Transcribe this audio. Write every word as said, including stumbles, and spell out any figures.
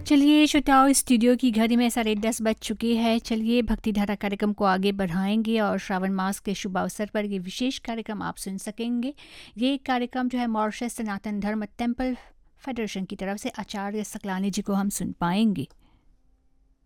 चलिए श्रोताओं, स्टूडियो की घड़ी में साढ़े दस बज चुकी है। चलिए भक्ति धारा कार्यक्रम को आगे बढ़ाएंगे और श्रावण मास के शुभ अवसर पर ये विशेष कार्यक्रम आप सुन सकेंगे। ये कार्यक्रम जो है मॉरिशस सनातन धर्म टेम्पल फेडरेशन की तरफ से आचार्य सकलानी जी को हम सुन पाएंगे।